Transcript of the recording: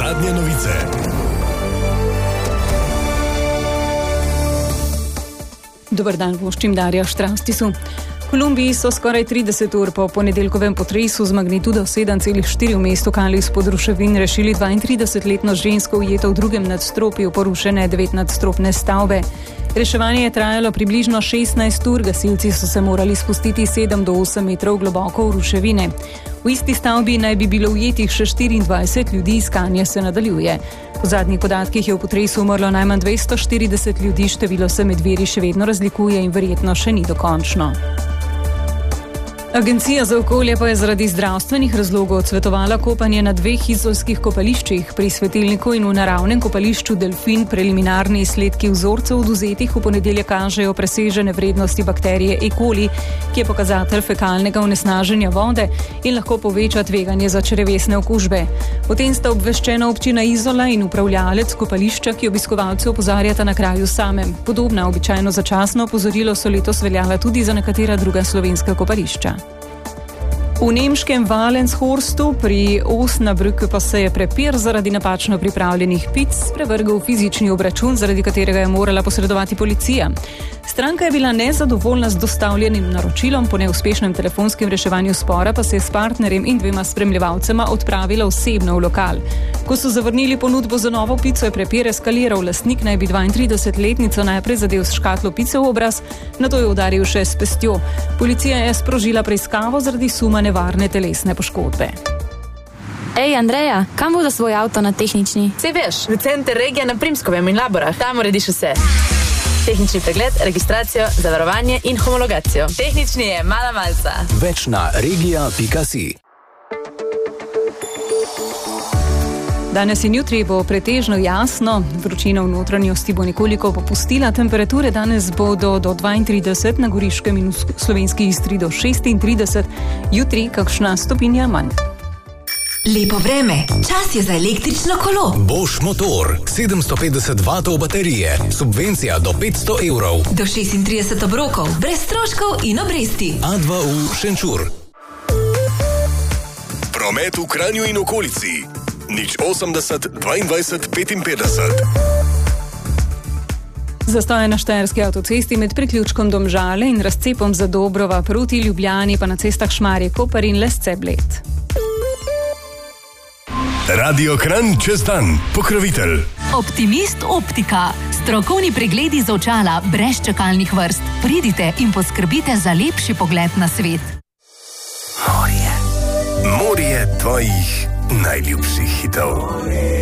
Zadnje novice. Dober dan, voščim Darja Štrastisu. V Kolumbiji so skoraj 30 ur po ponedeljkovem potresu z magnitudo 7,4 v mestu Cali izpod ruševin rešili 32-letno žensko ujeto v drugem nadstropju porušene 9-nadstropne stavbe. Reševanje je trajalo približno 16 ur, gasilci so se morali spustiti 7 do 8 metrov globoko v ruševine. V isti stavbi naj bi bilo ujetih še 24 ljudi, iskanje se nadaljuje. Po zadnjih podatkih je v potresu umrlo najmanj 240 ljudi, število se med viri še vedno razlikuje in verjetno še ni dokončno. Agencija za okolje pa je zaradi zdravstvenih razlogov odsvetovala kopanje na 2 izolskih kopališčih, pri Svetilniku in v naravnem kopališču Delfin. Preliminarni izsledki vzorcev odvzetih v ponedeljek kažejo presežene vrednosti bakterije E. coli, ki je pokazatelj fekalnega onesnaženja vode in lahko poveča tveganje za črevesne okužbe. O tem sta obveščena občina Izola in upravljalec kopališča, ki obiskovalce opozarjata na kraju samem. Podobna običajno začasno opozorilo so letos veljala tudi za nekatera druga slovenska kopališča. V nemškem Valenshorstu pri Osnabrücku pa se je prepir zaradi napačno pripravljenih pic sprevrgel v fizični obračun, zaradi katerega je morala posredovati policija. Stranka je bila nezadovoljna z dostavljenim naročilom, po neuspešnem telefonskem reševanju spora pa se je s partnerjem in 2 spremljevalcema odpravila osebno v lokal. Ko so zavrnili ponudbo za novo pico, je prepir eskaliral. Lastnik naj bi 32-letnico najprej zadel s škatlo pice v obraz, nato je udaril še s pestjo. Policija je sprožila preiskavo zaradi suma nevarne telesne poškodbe. Ej, Andreja, kam bo za svoj avto na tehnični? Sej veš, v center regija na Primskovem in Laborah. Tam urediš vse. Tehnični pregled, registracijo, zavarovanje in homologacijo. Tehnični je mala malca. Več na regija.si. Danes in jutri bo pretežno jasno, vročina v notranjosti bo nekoliko popustila, temperature danes bodo do 32, na Goriškem in v Slovenski Istri do 36, jutri kakšna stopinja manj. Lepo vreme, čas je za električno kolo. Bosch motor, 750 vatov baterije, subvencija do 500 evrov. Do 36 obrokov, brez stroškov in obresti. A2U Šenčur. Promet v Kranju in okolici. 080 22 55. Zastoje na štajerski avtocesti med priključkom Domžale in razcepom Zadobrova proti Ljubljani, pa na cestah Šmarje-Koper in Lesce-Bled. Radio Kranj čez dan, pokrovitelj. Optimist optika. Strokovni pregledi za očala brez čakalnih vrst. Pridite in poskrbite za lepši pogled na svet. Morje tvojih najljubših hitov.